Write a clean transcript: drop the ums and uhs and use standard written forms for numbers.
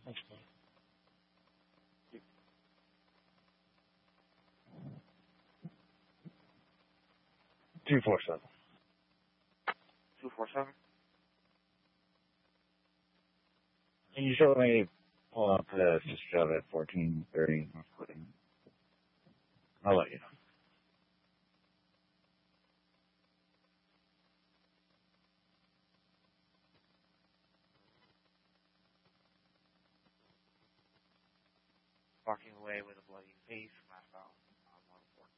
Okay. 247. 247? Can you show me pull up the job at 1430 North Whitting? I'll let you know. Walking away with a bloody face, my phone.